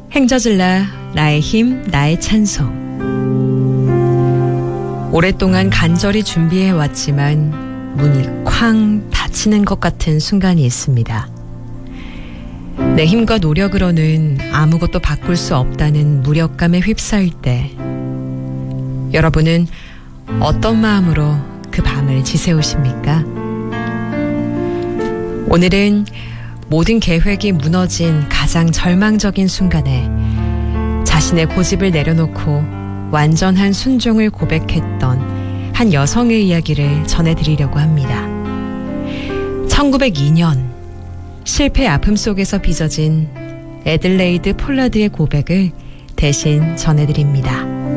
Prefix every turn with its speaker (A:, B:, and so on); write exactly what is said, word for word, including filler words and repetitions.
A: 행저질라 나의 힘 나의 찬송. 오랫동안 간절히 준비해왔지만 문이 쾅 닫히는 것 같은 순간이 있습니다. 내 힘과 노력으로는 아무것도 바꿀 수 없다는 무력감에 휩싸일 때 여러분은 어떤 마음으로 그 밤을 지새우십니까? 오늘은 모든 계획이 무너진 가장 절망적인 순간에 자신의 고집을 내려놓고 완전한 순종을 고백했던 한 여성의 이야기를 전해드리려고 합니다. 천구백이 년 실패 아픔 속에서 빚어진 애들레이드 폴라드의 고백을 대신 전해드립니다.